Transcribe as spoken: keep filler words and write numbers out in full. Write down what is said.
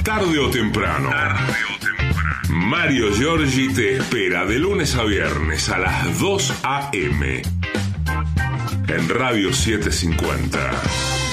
Tarde o temprano. Tarde o temprano. Mario Giorgi te espera de lunes a viernes a las dos a eme en Radio setecientos cincuenta.